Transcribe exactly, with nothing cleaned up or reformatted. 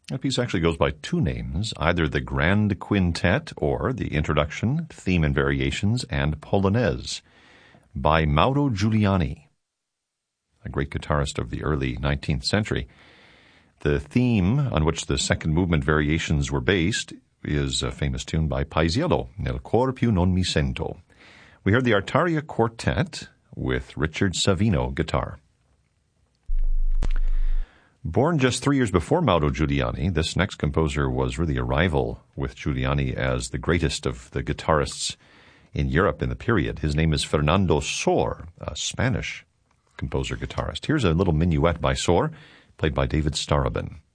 That piece actually goes by two names, either the Grand Quintet or the Introduction, Theme and Variations, and Polonaise by Mauro Giuliani, a great guitarist of the early nineteenth century. The theme on which the second movement variations were based is a famous tune by Paisiello, Nel cor più non mi sento. We heard the Artaria Quartet with Richard Savino guitar. Born just three years before Mauro Giuliani, this next composer was really a rival with Giuliani as the greatest of the guitarists in Europe in the period. His name is Fernando Sor, a Spanish composer-guitarist. Here's a little minuet by Sor, played by David Starobin.